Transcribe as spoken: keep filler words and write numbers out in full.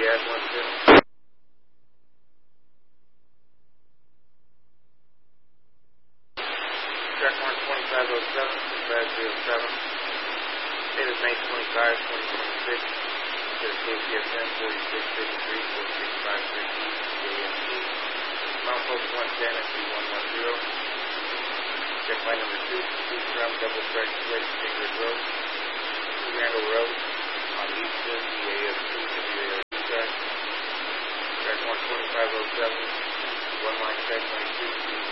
Ad one seven. Track one twenty-five oh seven, five zero seven. Date is May twenty-fifth, twenty twenty-six. To the K P S M forty-six fifty-three, four six five three E, C A S T. Mount Post one ten at two one one zero. Check line number two, two from double track split, Ingrid Road. Two Randall Road. On East End, C A S T, W A R T track. Track one twenty-five oh seven. One line check, ninety-two.